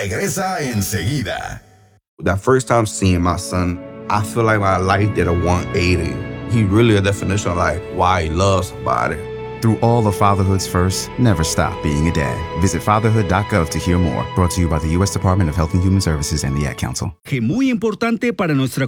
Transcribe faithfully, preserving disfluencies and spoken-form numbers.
regresa enseguida. That first time seeing my son, I feel like my life did a one eighty. He really a definition of like why he loves somebody. Through all of fatherhood's firsts, never stop being a dad. Visit fatherhood dot gov to hear more. Brought to you by the U S Department of Health and Human Services and the Ad Council. Que muy importante para nuestra